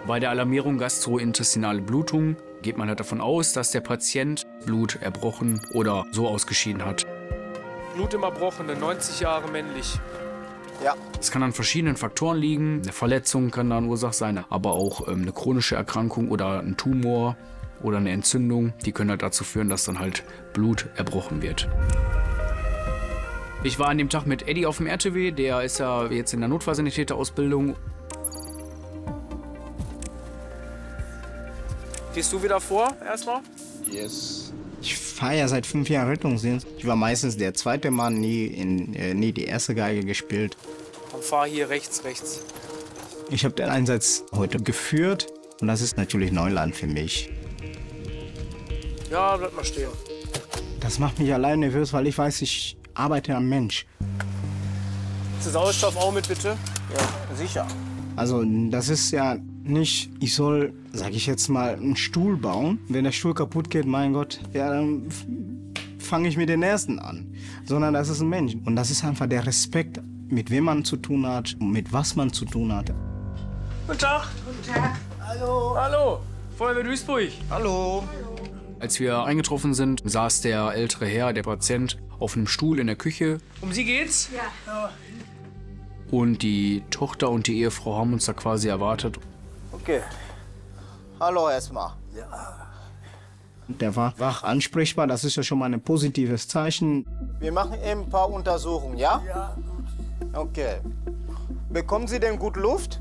Bei der Alarmierung gastrointestinale Blutung geht man halt davon aus, dass der Patient Blut erbrochen oder so ausgeschieden hat. Blut im Erbrochenen, 90 Jahre männlich. Ja. Es kann an verschiedenen Faktoren liegen. Eine Verletzung kann da eine Ursache sein, aber auch eine chronische Erkrankung oder ein Tumor oder eine Entzündung. Die können halt dazu führen, dass dann halt Blut erbrochen wird. Ich war an dem Tag mit Eddie auf dem RTW, der ist ja jetzt in der Notfallsanitäterausbildung. Gehst du wieder vor, erstmal? Yes. Ich fahre ja seit 5 Jahren Rettungsdienst. Ich war meistens der zweite Mann, nie die erste Geige gespielt. Dann fahr hier rechts. Ich habe den Einsatz heute geführt und das ist natürlich Neuland für mich. Ja, bleib mal stehen. Das macht mich allein nervös, weil ich weiß, ich arbeite am Mensch. Ist der Sauerstoff auch mit, bitte? Ja, sicher. Also das ist ja nicht, ich soll, sag ich jetzt mal, einen Stuhl bauen. Wenn der Stuhl kaputt geht, mein Gott, ja, dann fange ich mit den Ersten an. Sondern das ist ein Mensch. Und das ist einfach der Respekt, mit wem man zu tun hat, mit was man zu tun hat. Guten Tag. Guten Tag. Hallo. Hallo. Feuerwehr Duisburg. Hallo. Als wir eingetroffen sind, saß der ältere Herr, der Patient, auf einem Stuhl in der Küche. Um Sie geht's? Ja. Und die Tochter und die Ehefrau haben uns da quasi erwartet. Okay. Hallo erstmal. Der war wach ansprechbar, das ist ja schon mal ein positives Zeichen. Wir machen eben ein paar Untersuchungen, ja? Ja. Okay. Bekommen Sie denn gut Luft?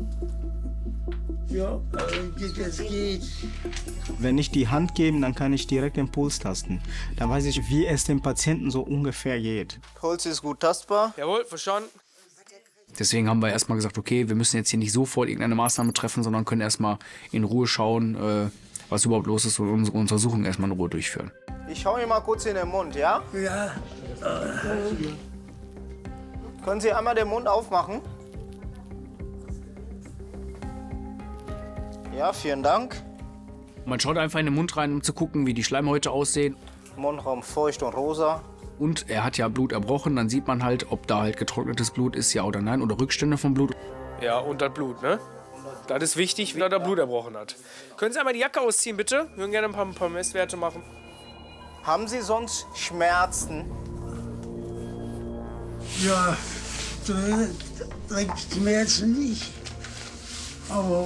Ja, es geht. Wenn ich die Hand gebe, dann kann ich direkt den Puls tasten. Dann weiß ich, wie es dem Patienten so ungefähr geht. Puls ist gut tastbar. Jawohl, verstanden. Deswegen haben wir erstmal gesagt, okay, wir müssen jetzt hier nicht sofort irgendeine Maßnahme treffen, sondern können erstmal in Ruhe schauen, was überhaupt los ist und unsere Untersuchung erstmal in Ruhe durchführen. Ich schaue Ihnen mal kurz in den Mund, ja? Ja. Können Sie einmal den Mund aufmachen? Ja, vielen Dank. Man schaut einfach in den Mund rein, um zu gucken, wie die Schleimhäute aussehen. Mundraum feucht und rosa. Und er hat ja Blut erbrochen, dann sieht man halt, ob da halt getrocknetes Blut ist, ja oder nein, oder Rückstände vom Blut. Ja, und das Blut, ne? Das ist wichtig, wie er da Blut erbrochen hat. Können Sie einmal die Jacke ausziehen, bitte? Wir würden gerne ein paar Messwerte machen. Haben Sie sonst Schmerzen? Ja, direkt Schmerzen nicht. Aber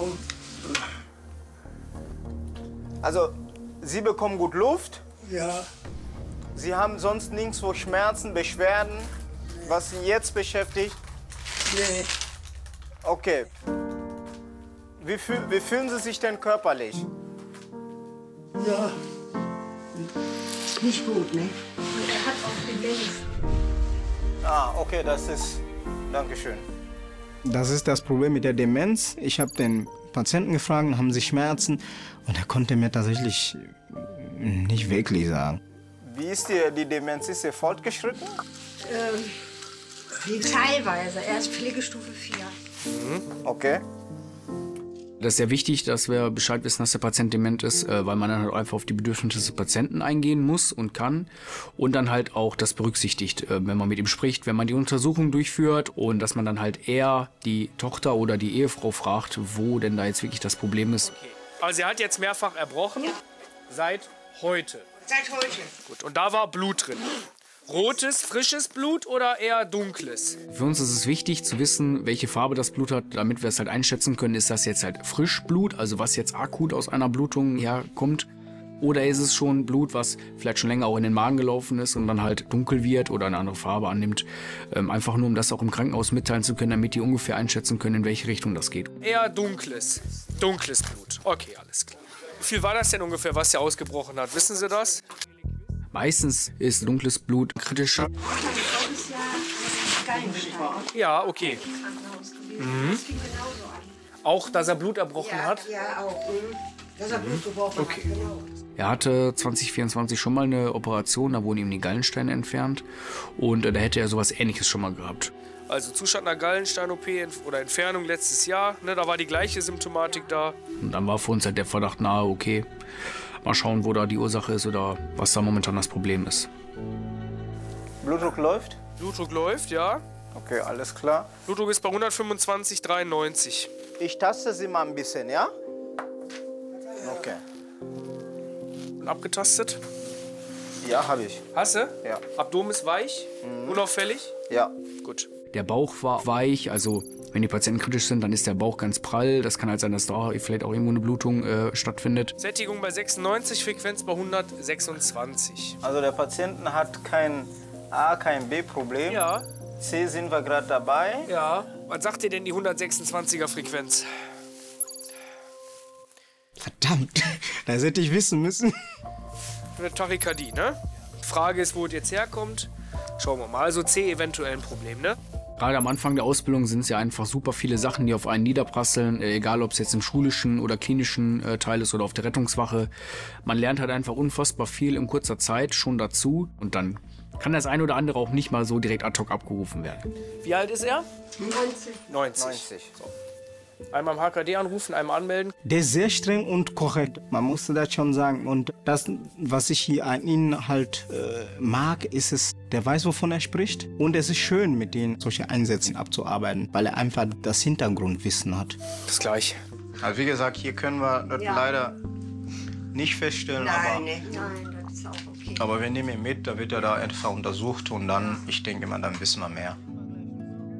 Also, Sie bekommen gut Luft. ja, Sie haben sonst nirgendwo Schmerzen, Beschwerden, was Sie jetzt beschäftigt. nee, Okay. Wie fühlen Sie sich denn körperlich? ja. Nicht gut, ne? Er hat auch Demenz. Ah, okay, das ist... Dankeschön. Das ist das Problem mit der Demenz. Ich habe den Patienten gefragt, haben Sie Schmerzen? Und er konnte mir tatsächlich nicht wirklich sagen. Wie ist die Demenz? Ist sie fortgeschritten? Teilweise. Er ist Pflegestufe 4. Okay. Das ist sehr wichtig, dass wir Bescheid wissen, dass der Patient dement ist, weil man dann halt einfach auf die Bedürfnisse des Patienten eingehen muss und kann. Und dann halt auch das berücksichtigt, wenn man mit ihm spricht, wenn man die Untersuchung durchführt und dass man dann halt eher die Tochter oder die Ehefrau fragt, wo denn da jetzt wirklich das Problem ist. Okay. Also er hat jetzt mehrfach erbrochen. Ja. Seit heute. Seit heute. Gut, und da war Blut drin. Rotes, frisches Blut oder eher dunkles? Für uns ist es wichtig zu wissen, welche Farbe das Blut hat, damit wir es halt einschätzen können. Ist das jetzt halt Frischblut, also was jetzt akut aus einer Blutung herkommt? Oder ist es schon Blut, was vielleicht schon länger auch in den Magen gelaufen ist und dann halt dunkel wird oder eine andere Farbe annimmt? Einfach nur, um das auch im Krankenhaus mitteilen zu können, damit die ungefähr einschätzen können, in welche Richtung das geht. Eher dunkles. Dunkles Blut. Okay, alles klar. Wie viel war das denn ungefähr, was er ausgebrochen hat? Wissen Sie das? Meistens ist dunkles Blut kritischer. Die Frau ist ja Gallenstein. Ja, okay. Krankenhaus gewesen. Das fing genauso an. Auch, dass er Blut erbrochen hat? Ja, auch. Dass er Blut gebrochen hat, genau. Er hatte 2024 schon mal eine Operation, da wurden ihm die Gallensteine entfernt. Und da hätte er sowas Ähnliches schon mal gehabt. Also Zustand einer Gallenstein-OP oder Entfernung letztes Jahr, ne, da war die gleiche Symptomatik da. Und dann war für uns halt der Verdacht nahe, okay, mal schauen, wo da die Ursache ist oder was da momentan das Problem ist. Blutdruck läuft? Blutdruck läuft, ja. Okay, alles klar. Blutdruck ist bei 125/93. Ich taste sie mal ein bisschen, ja? Okay. Und abgetastet? Ja, habe ich. Hast du? Ja. Abdomen ist weich? Unauffällig? Ja. Gut. Der Bauch war weich, also wenn die Patienten kritisch sind, dann ist der Bauch ganz prall. Das kann halt sein, dass da vielleicht auch irgendwo eine Blutung stattfindet. Sättigung bei 96, Frequenz bei 126. Also der Patient hat kein A, kein B-Problem. Ja. C sind wir gerade dabei. Ja. Was sagt dir denn die 126er Frequenz? Verdammt, das hätte ich wissen müssen. Eine Tachykardie, ne? Frage ist, wo es jetzt herkommt. Schauen wir mal. Also C eventuell ein Problem, ne? Gerade am Anfang der Ausbildung sind es ja einfach super viele Sachen, die auf einen niederprasseln, egal ob es jetzt im schulischen oder klinischen Teil ist oder auf der Rettungswache. Man lernt halt einfach unfassbar viel in kurzer Zeit schon dazu und dann kann das ein oder andere auch nicht mal so direkt ad hoc abgerufen werden. Wie alt ist er? 90. 90. So. Einmal im HKD anrufen, einmal anmelden. Der ist sehr streng und korrekt, man musste das schon sagen. Und das, was ich hier an ihm halt mag, ist es, der weiß, wovon er spricht. Und es ist schön, mit denen solche Einsätze abzuarbeiten, weil er einfach das Hintergrundwissen hat. Das gleich. Also wie gesagt, hier können wir das leider nicht feststellen, Nein, das ist auch okay. aber wir nehmen ihn mit, da wird er da einfach untersucht und dann, ich denke mal, dann wissen wir mehr.